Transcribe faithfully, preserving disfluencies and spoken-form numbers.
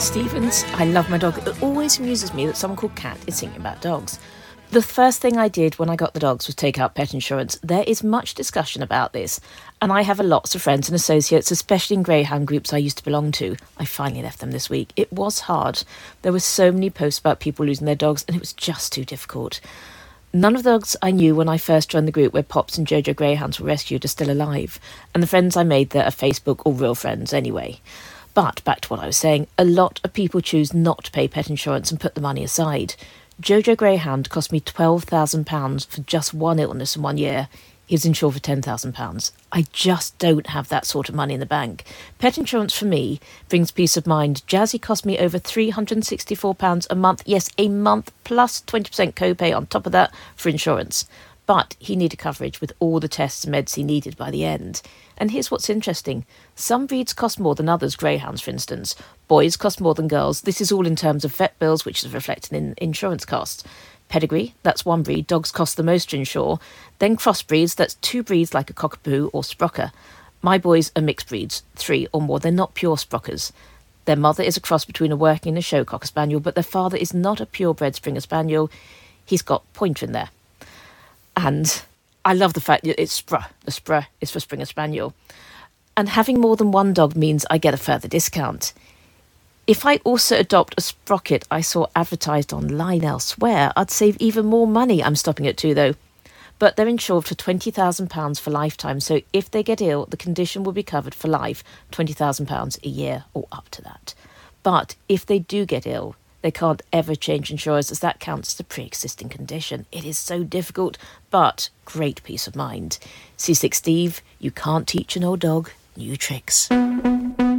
Stevens. I love my dog. It always amuses me that someone called Cat is thinking about dogs. The first thing I did when I got the dogs was take out pet insurance. There is much discussion about this, and I have lots of friends and associates, especially in greyhound groups I used to belong to. I finally left them this week. It was hard. There were so many posts about people losing their dogs, and it was just too difficult. None of the dogs I knew when I first joined the group where Pops and Jojo greyhounds were rescued are still alive, and the friends I made there are Facebook or real friends anyway. But back to what I was saying, a lot of people choose not to pay pet insurance and put the money aside. Jojo Greyhound cost me twelve thousand pounds for just one illness in one year. He was insured for ten thousand pounds. I just don't have that sort of money in the bank. Pet insurance for me brings peace of mind. Jazzy cost me over three hundred sixty-four pounds a month. Yes, a month plus twenty percent copay on top of that for insurance. But he needed coverage with all the tests and meds he needed by the end. And here's what's interesting. Some breeds cost more than others, greyhounds for instance. Boys cost more than girls. This is all in terms of vet bills, which is reflected in insurance costs. Pedigree, that's one breed. Dogs cost the most to insure. Then crossbreeds, that's two breeds like a cockapoo or sprocker. My boys are mixed breeds, three or more. They're not pure sprockers. Their mother is a cross between a working and a show cocker spaniel, but their father is not a purebred Springer spaniel. He's got pointer in there. And I love the fact that it's Spr. The Spr is for Springer Spaniel. And having more than one dog means I get a further discount. If I also adopt a sprocket I saw advertised online elsewhere, I'd save even more money. I'm stopping at two, though. But they're insured for twenty thousand pounds for lifetime, so if they get ill, the condition will be covered for life, twenty thousand pounds a year or up to that. But if they do get ill, they can't ever change insurers, as that counts as a pre-existing condition. It is so difficult, but great peace of mind. C six Steve, you can't teach an old dog new tricks.